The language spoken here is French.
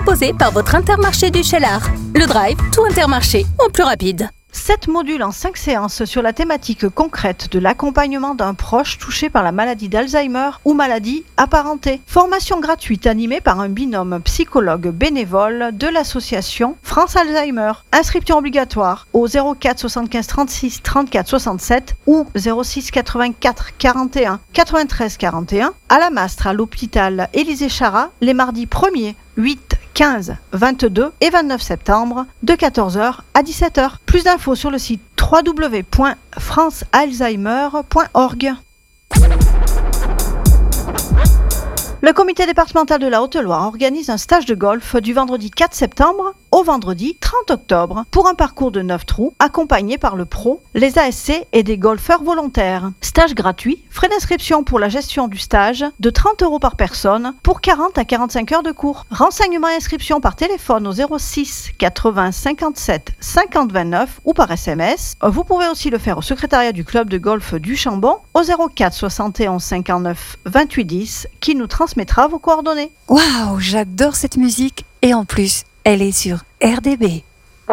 proposé par votre Intermarché du Cheylard. Le Drive, tout Intermarché, en plus rapide. 7 modules en 5 séances sur la thématique concrète de l'accompagnement d'un proche touché par la maladie d'Alzheimer ou maladie apparentée. Formation gratuite animée par un binôme psychologue bénévole de l'association France Alzheimer. Inscription obligatoire au 04 75 36 34 67 ou 06 84 41 93 41 à la Mastre à l'hôpital Élisée Charat les mardis 1er, 8, 15, 22 et 29 septembre de 14h à 17h. Plus d'infos sur le site www.francealzheimer.org. Le comité départemental de la Haute-Loire organise un stage de golf du vendredi 4 septembre au vendredi 30 octobre pour un parcours de 9 trous accompagné par le pro, les ASC et des golfeurs volontaires. Stage gratuit, frais d'inscription pour la gestion du stage de 30 € par personne pour 40 à 45 heures de cours. Renseignements et inscriptions par téléphone au 06 80 57 50 29 ou par SMS. Vous pouvez aussi le faire au secrétariat du club de golf du Chambon au 04 71 59 28 10 qui nous transmettra vos coordonnées. Waouh, j'adore cette musique et en plus, elle est sur RDB.